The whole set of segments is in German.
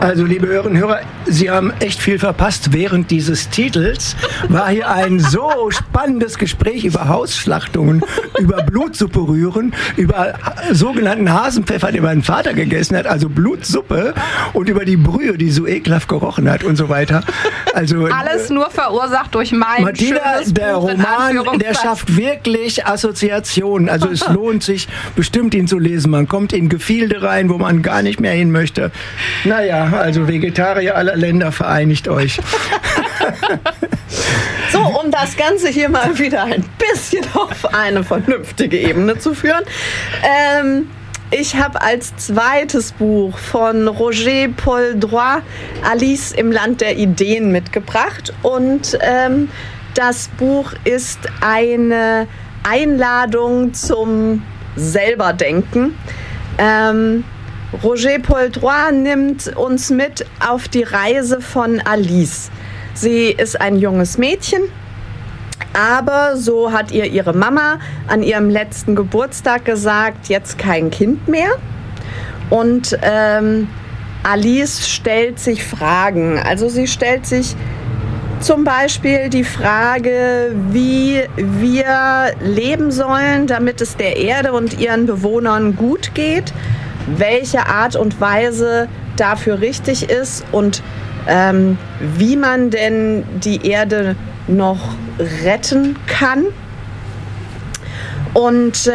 Also, liebe Hörerinnen und Hörer, Sie haben echt viel verpasst. Während dieses Titels war hier ein so spannendes Gespräch über Hausschlachtungen, über Blutsuppe rühren, über sogenannten Hasenpfeffer, den mein Vater gegessen hat, also Blutsuppe, und über die Brühe, die so ekelhaft gerochen hat und so weiter. Also, alles nur verursacht durch mein Martina, schönes der Buch, Roman, der schafft wirklich Assoziationen. Also es lohnt sich bestimmt, ihn zu lesen. Man kommt in Gefilde rein, wo man gar nicht mehr hin möchte. Naja, also Vegetarier aller Länder, vereinigt euch. So, um das Ganze hier mal wieder ein bisschen auf eine vernünftige Ebene zu führen. Ich habe als zweites Buch von Roger Paul Droit Alice im Land der Ideen mitgebracht. Und das Buch ist eine Einladung zum Selberdenken. Roger Paul Droit nimmt uns mit auf die Reise von Alice. Sie ist ein junges Mädchen, aber so hat ihr ihre Mama an ihrem letzten Geburtstag gesagt, jetzt kein Kind mehr. Und Alice stellt sich Fragen. Also sie stellt sich zum Beispiel die Frage, wie wir leben sollen, damit es der Erde und ihren Bewohnern gut geht, welche Art und Weise dafür richtig ist und wie man denn die Erde noch retten kann. Und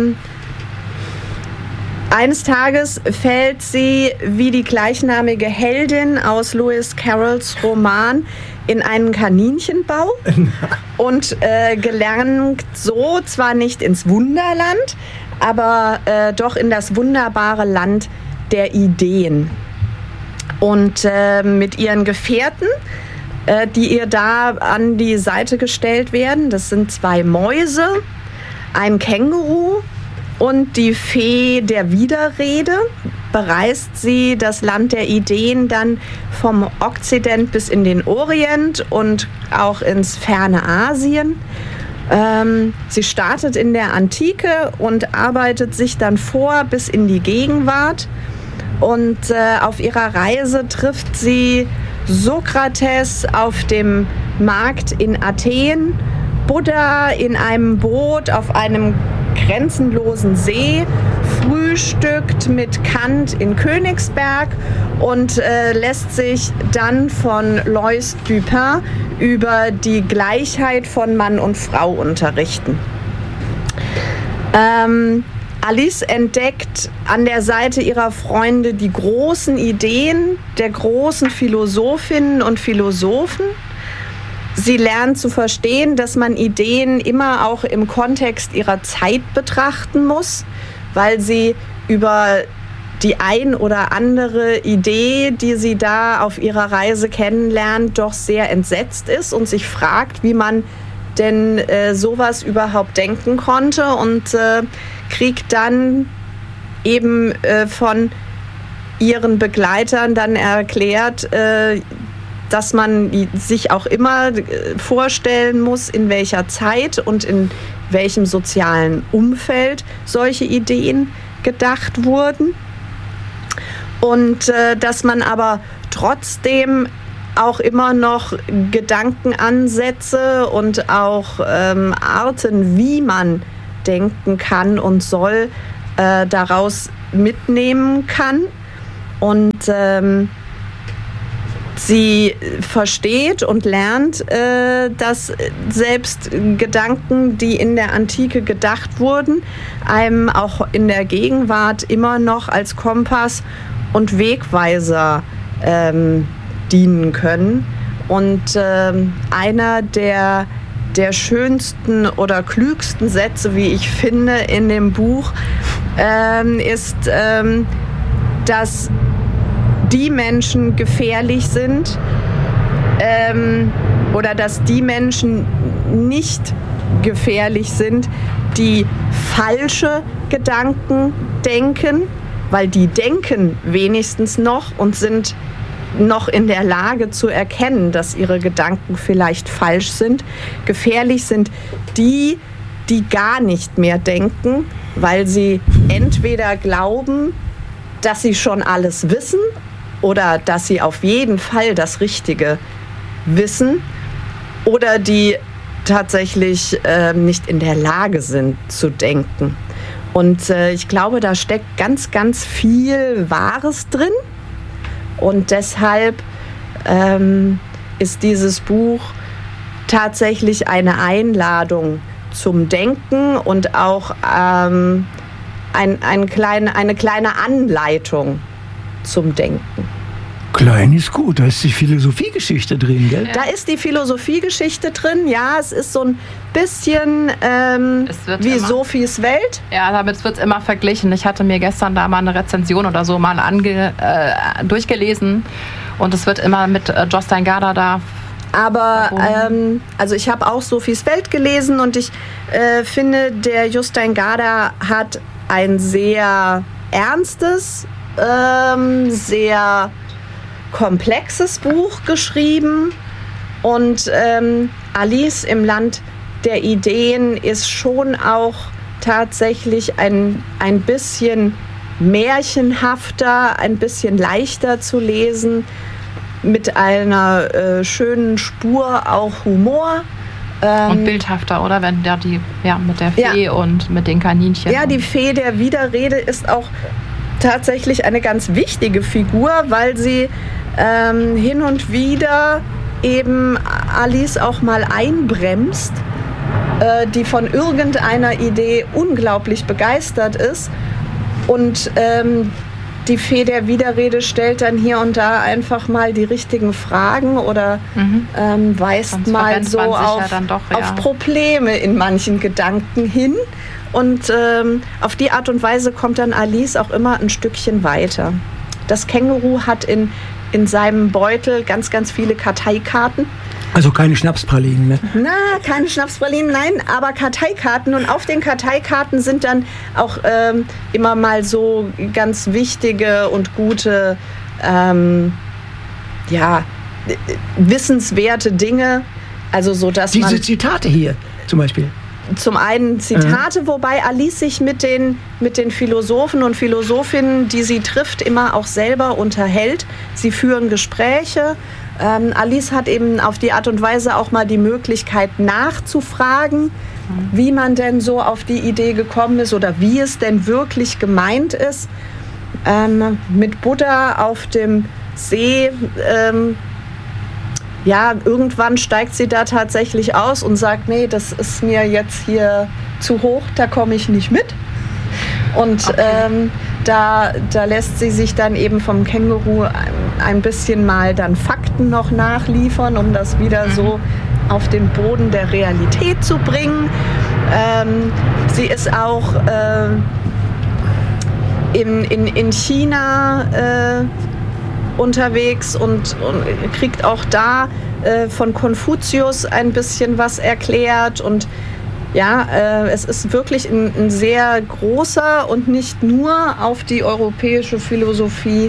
eines Tages fällt sie wie die gleichnamige Heldin aus Lewis Carrolls Roman in einen Kaninchenbau und gelangt so zwar nicht ins Wunderland, aber doch in das wunderbare Land der Ideen. Und mit ihren Gefährten, die ihr da an die Seite gestellt werden, das sind 2 Mäuse, ein Känguru und die Fee der Widerrede, bereist sie das Land der Ideen dann vom Okzident bis in den Orient und auch ins ferne Asien. Sie startet in der Antike und arbeitet sich dann vor bis in die Gegenwart. Und auf ihrer Reise trifft sie Sokrates auf dem Markt in Athen, Buddha in einem Boot auf einem grenzenlosen See, frühstückt mit Kant in Königsberg und lässt sich dann von Lois Dupin über die Gleichheit von Mann und Frau unterrichten. Alice entdeckt an der Seite ihrer Freunde die großen Ideen der großen Philosophinnen und Philosophen. Sie lernt zu verstehen, dass man Ideen immer auch im Kontext ihrer Zeit betrachten muss, weil sie über die ein oder andere Idee, die sie da auf ihrer Reise kennenlernt, doch sehr entsetzt ist und sich fragt, wie man denn sowas überhaupt denken konnte, und kriegt dann eben von ihren Begleitern dann erklärt, dass man sich auch immer vorstellen muss, in welcher Zeit und in welchem sozialen Umfeld solche Ideen gedacht wurden. Und dass man aber trotzdem auch immer noch Gedankenansätze und auch Arten, wie man denken kann und soll, daraus mitnehmen kann. Und sie versteht und lernt, dass selbst Gedanken, die in der Antike gedacht wurden, einem auch in der Gegenwart immer noch als Kompass und Wegweiser dienen können. Und einer der schönsten oder klügsten Sätze, wie ich finde, in dem Buch ist, dass die Menschen gefährlich sind oder dass die Menschen nicht gefährlich sind, die falsche Gedanken denken, weil die denken wenigstens noch und sind noch in der Lage zu erkennen, dass ihre Gedanken vielleicht falsch sind. Gefährlich sind die, die gar nicht mehr denken, weil sie entweder glauben, dass sie schon alles wissen, oder dass sie auf jeden Fall das Richtige wissen oder die tatsächlich nicht in der Lage sind zu denken. Und ich glaube, da steckt ganz, ganz viel Wahres drin. Und deshalb ist dieses Buch tatsächlich eine Einladung zum Denken und auch eine kleine Anleitung zum Denken. Klein ist gut, da ist die Philosophiegeschichte drin, gell? Da ist die Philosophiegeschichte drin, ja, es ist so ein bisschen wie Sophies Welt. Ja, damit wird es immer verglichen. Ich hatte mir gestern da mal eine Rezension oder so mal durchgelesen und es wird immer mit Jostein Gaarder da. Aber also ich habe auch Sophies Welt gelesen und ich finde, der Jostein Gaarder hat ein sehr ernstes, sehr komplexes Buch geschrieben und Alice im Land der Ideen ist schon auch tatsächlich ein bisschen märchenhafter, ein bisschen leichter zu lesen, mit einer schönen Spur auch Humor. Und bildhafter, oder? Wenn der mit der Fee und mit den Kaninchen. Ja, die Fee der Widerrede ist auch tatsächlich eine ganz wichtige Figur, weil sie hin und wieder eben Alice auch mal einbremst, die von irgendeiner Idee unglaublich begeistert ist. Und die Fee der Widerrede stellt dann hier und da einfach mal die richtigen Fragen oder weist sonst mal so auf Probleme in manchen Gedanken hin. Und auf die Art und Weise kommt dann Alice auch immer ein Stückchen weiter. Das Känguru hat in seinem Beutel ganz, ganz viele Karteikarten. Also keine Schnapspralinen, ne? Na, keine Schnapspralinen, nein, aber Karteikarten. Und auf den Karteikarten sind dann auch immer mal so ganz wichtige und gute, wissenswerte Dinge. Also so, dass diese Zitate hier zum Beispiel. Zum einen Zitate, wobei Alice sich mit den Philosophen und Philosophinnen, die sie trifft, immer auch selber unterhält. Sie führen Gespräche. Alice hat eben auf die Art und Weise auch mal die Möglichkeit nachzufragen, wie man denn so auf die Idee gekommen ist oder wie es denn wirklich gemeint ist. Mit Buddha auf dem See, irgendwann steigt sie da tatsächlich aus und sagt, nee, das ist mir jetzt hier zu hoch, da komme ich nicht mit. Und da lässt sie sich dann eben vom Känguru ein bisschen mal dann Fakten noch nachliefern, um das wieder so auf den Boden der Realität zu bringen. Sie ist auch in China unterwegs und kriegt auch da von Konfuzius ein bisschen was erklärt. Und es ist wirklich ein sehr großer und nicht nur auf die europäische Philosophie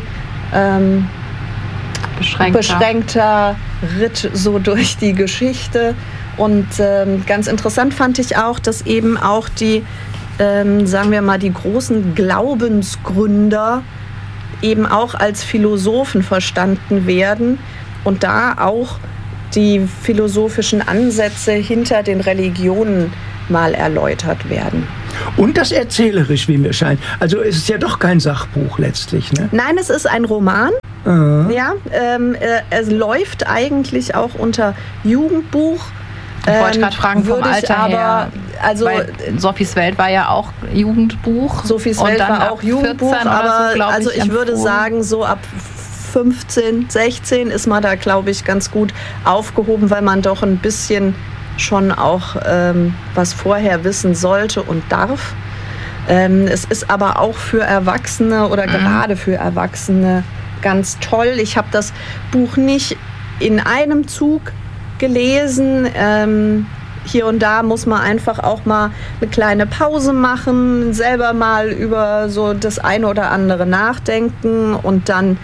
beschränkter Ritt so durch die Geschichte. Und ganz interessant fand ich auch, dass eben auch die, sagen wir mal, die großen Glaubensgründer eben auch als Philosophen verstanden werden und da auch die philosophischen Ansätze hinter den Religionen mal erläutert werden. Und das erzählerisch, wie mir scheint. Also es ist ja doch kein Sachbuch letztlich, ne? Nein, es ist ein Roman. Ja, es läuft eigentlich auch unter Jugendbuch. Ich wollte gerade fragen, vom Alter her. Also Sophies Welt war ja auch Jugendbuch. Sophies Welt war auch Jugendbuch, aber so, also ich würde sagen, so ab 15, 16 ist man da, glaube ich, ganz gut aufgehoben, weil man doch ein bisschen schon auch was vorher wissen sollte und darf. Es ist aber auch für Erwachsene oder gerade für Erwachsene ganz toll. Ich habe das Buch nicht in einem Zug gelesen. Hier und da muss man einfach auch mal eine kleine Pause machen, selber mal über so das eine oder andere nachdenken und dann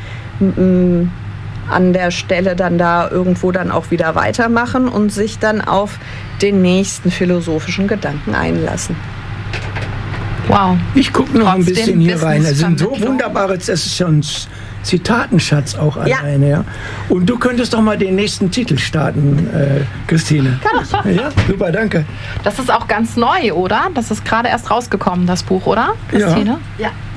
an der Stelle dann da irgendwo dann auch wieder weitermachen und sich dann auf den nächsten philosophischen Gedanken einlassen. Wow. Ich gucke noch ein bisschen hier rein. Es sind so wunderbare, es ist schon Zitatenschatz auch Ja. alleine. Ja? Und du könntest doch mal den nächsten Titel starten, Christine. Kann ich. Ja, super, danke. Das ist auch ganz neu, oder? Das ist gerade erst rausgekommen, das Buch, oder, Christine? Ja.